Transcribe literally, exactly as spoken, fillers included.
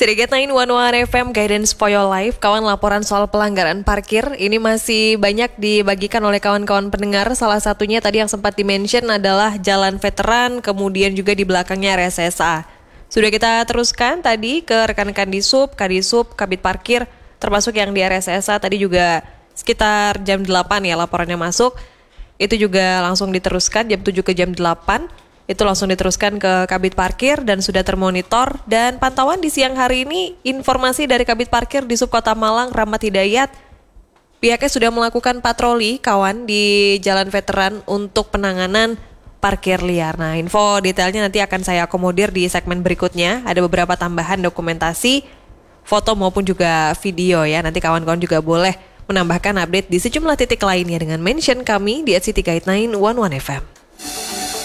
Sedikit sembilan satu satu F M Guidance for Your Life. Kawan, laporan soal pelanggaran parkir ini masih banyak dibagikan oleh kawan-kawan pendengar. Salah satunya tadi yang sempat dimention adalah Jalan Veteran, kemudian juga di belakangnya R S S A. Sudah kita teruskan tadi ke rekan-rekan di Sub, Kadisub, Kabid Parkir, termasuk yang di R S S A tadi juga sekitar jam delapan ya laporannya masuk. Itu juga langsung diteruskan jam tujuh ke jam delapan. Itu langsung diteruskan ke Kabid Parkir dan sudah termonitor. Dan pantauan di siang hari ini, informasi dari Kabid Parkir di Subkota Malang, Rahmat Hidayat, pihaknya sudah melakukan patroli kawan di Jalan Veteran untuk penanganan parkir liar. Nah, info detailnya nanti akan saya akomodir di segmen berikutnya. Ada beberapa tambahan dokumentasi, foto maupun juga video ya. Nanti kawan-kawan juga boleh menambahkan update di sejumlah titik lainnya dengan mention kami di at city guide sembilan satu satu F M.